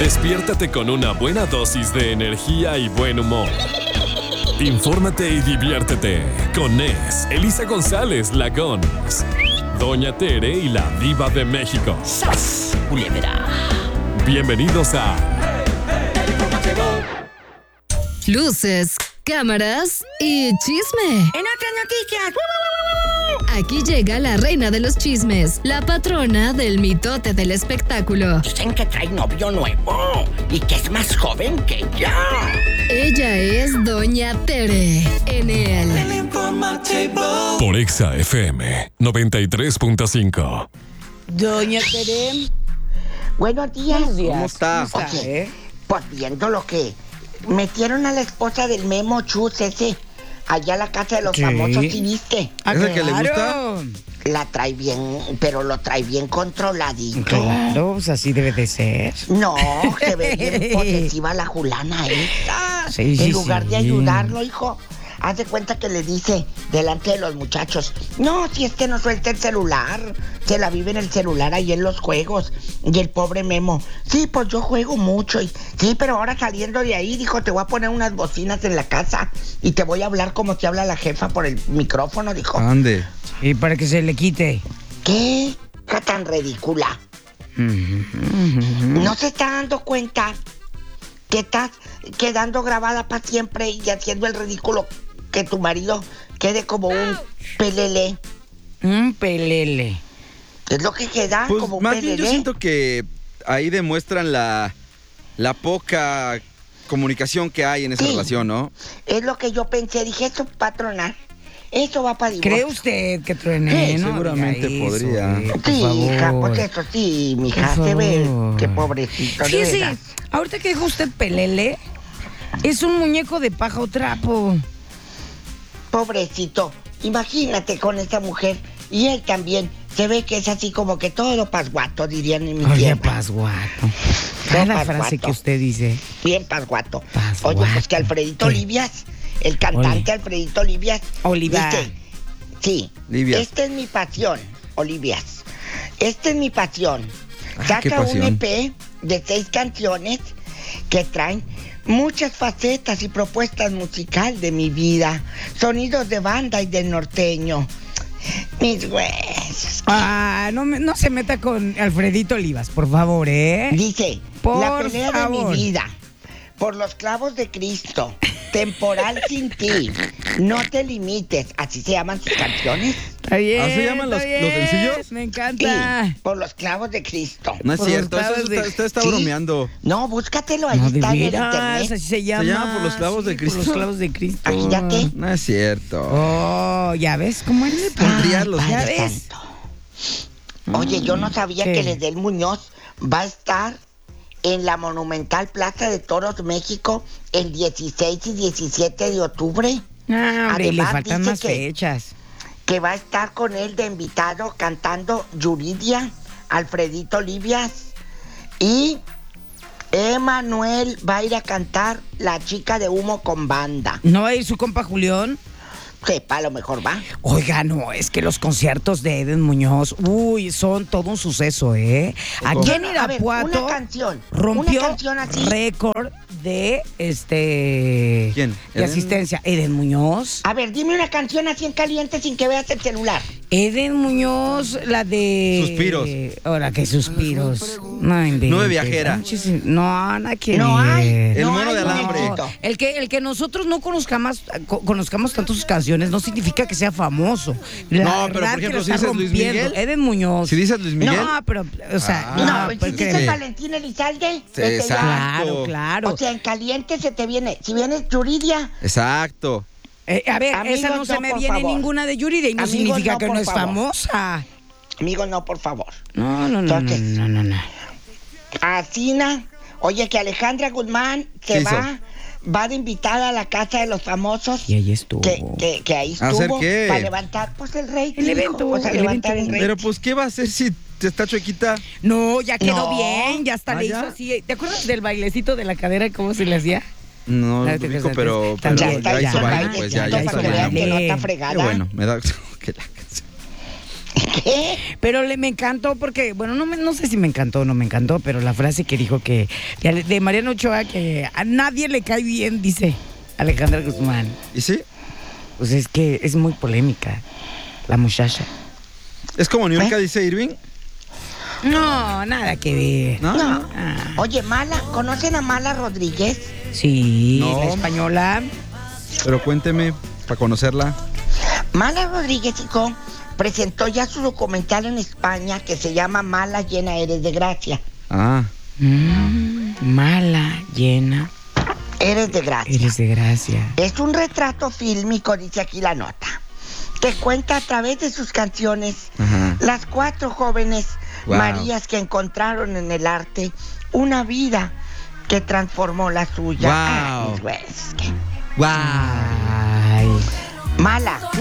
Despiértate con una buena dosis de energía y buen humor. Infórmate y diviértete con Nes, Elisa González, la Gons, Doña Tere y la Diva de México. ¡Sas, culebra! Bienvenidos a Luces, cámaras y chisme. En otras noticias. Aquí llega la reina de los chismes, la patrona del mitote del espectáculo. Dicen que trae novio nuevo y que es más joven que ella. Ella es Doña Tere en el por Exa FM 93.5. Doña Tere. Buenos días. ¿Cómo está? Oye, pues viendo lo que metieron a la esposa del Memo Chus ese allá a la casa de los famosos, ¿sí viste? ¿Es el que le gusta? La trae bien, pero lo trae bien controladito. Claro, pues así debe de ser. No, se ve bien posesiva la Julana esta. Sí, en lugar de sí. ayudarlo, hijo, haz de cuenta que le dice delante de los muchachos: no, si es que no suelta el celular, se la vive en el celular ahí en los juegos. Y el pobre Memo: sí, pues yo juego mucho. Y sí, pero ahora saliendo de ahí, dijo, te voy a poner unas bocinas en la casa y te voy a hablar como te habla la jefa por el micrófono, dijo. Ande. Y para que se le quite. ¿Qué? ¿Qué tan ridícula? ¿No se está dando cuenta que estás quedando grabada para siempre y haciendo el ridículo, que tu marido quede como un pelele? Un pelele. Es lo que queda, Pues como un más pelele. bien yo siento que ahí demuestran la poca comunicación que hay en esa Sí. relación, ¿no? Es lo que yo pensé, dije, eso patronar, eso va para divorcio. ¿Cree usted que truene? Sí, No seguramente diga eso, podría. por Sí, favor. hija, pues eso sí, mija, Por se ve favor. que pobrecito, de Fíjese, veras. ahorita que dijo usted pelele, es un muñeco de paja o trapo. Pobrecito, imagínate con esa mujer. Y él también, se ve que es así como que todo pasguato, dirían en mi Oye, tierra. pasguato. Cada pasguato. frase que usted dice. Bien pasguato. Pasguato. Oye, pues que Alfredito ¿Qué? Livias, el cantante Ole. Alfredito Livias. Oliva. dice, sí, Livias. esta es mi pasión, Olivias. Esta es mi pasión. Ah, qué Saca un pasión. EP de 6 canciones que traen muchas facetas y propuestas musical de mi vida. Sonidos de banda y del norteño. Mis huesos. No se meta con Alfredito Olivas, por favor, ¿eh? Dice, Por la pelea de favor. mi vida, por los clavos de Cristo, temporal sin ti, no te limites, así se llaman sus canciones. Está bien. ¿Así se llaman está los sencillos? Me Sí, encanta. por los clavos de Cristo. No es Por los cierto, eso clavos de- usted está ¿Sí? bromeando. No, búscatelo, ahí No, de está en el veras, internet. así se llama. llama Por los clavos de Cristo? Por los clavos de Cristo. Imagínate. No es cierto. Oh, ¿ya ves cómo él le Pondría los- ¿Ya Padre ves? Santo. Oye, yo no sabía ¿Qué? que Ledel Muñoz va a estar en la Monumental Plaza de Toros México el 16 y 17 de octubre. Ah, hombre, le Además, faltan dice más fechas. Que va a estar con él de invitado cantando Yuridia, Alfredito Livias y Emanuel va a ir a cantar La Chica de Humo con banda. ¿No va a ir su compa Julián? Sepa, a lo mejor va. Oiga, no, es que los conciertos de Eden Muñoz, son todo un suceso, ¿eh? Aquí en Bueno, a ver, Irapuato una canción rompió así. récord de ¿Quién? de ¿Eden? asistencia. Eden Muñoz. A ver, dime una canción así en caliente sin que veas el celular. Eden Muñoz, la de Suspiros. Ahora que suspiros. No inventes. Nube viajera. No, nada que No ver. hay. El no mono hay, de alambre. muñequito. El que nosotros no conozcamos tanto sus canciones no significa que sea famoso. La No, pero, verdad por que ejemplo, lo si está dices Luis rompiendo. Miguel. Eden Muñoz. Si dices Luis Miguel. No, pero, o sea, No, pues, pues si créeme. dices Valentín Elizalde, Sí, se te exacto. llama. Claro, claro. O sea, en caliente se te viene. Si vienes Yuridia, Exacto. A ver, Amigos, esa no se no, me por viene favor. ninguna de Yuridia y no Amigos, significa no, que por no es favor. famosa. amigo, no, por favor. No. Entonces- No. Asina, oye, que Alejandra Guzmán ¿Qué se hizo? va de invitada a la casa de los famosos. Y ahí estuvo. Que ahí ¿A hacer estuvo. qué? Para levantar, pues, el rating. El evento, O sea, el levantar evento. el rating. Pero pues, ¿qué va a hacer si te está chuequita? No, ya quedó No. bien, ya hasta ¿Ah, le ya? hizo así. ¿Te acuerdas del bailecito de la cadera, cómo se le hacía? No Ya lo te ubico, casas, pero también. Ya está, ya hizo hizo baile, baile, pues ya ya para está que vean bien. que no está Qué fregada. Qué bueno, me da que la canción. ¿Qué? Pero me encantó porque, bueno, no sé si me encantó o no me encantó, pero la frase que dijo que de Mariano Ochoa, que a nadie le cae bien, dice Alejandra Guzmán. ¿Y sí? Pues es que es muy polémica la muchacha. ¿Es como Niurka, dice Irving? No, nada que ver. ¿No? No. Ah. Oye, Mala, ¿conocen a Mala Rodríguez? Sí, No. la española. Pero cuénteme, para conocerla. Mala Rodríguez, hijo, presentó ya su documental en España que se llama Mala, llena eres de gracia. Ah. Mala, llena, Eres de gracia. eres de gracia. Es un retrato fílmico, dice aquí la nota, que cuenta a través de sus canciones Ajá. las 4 jóvenes Wow. Marías que encontraron en el arte una vida que transformó la suya. Wow. Ay, güey, es que- ¡Wow! Ay. Mala,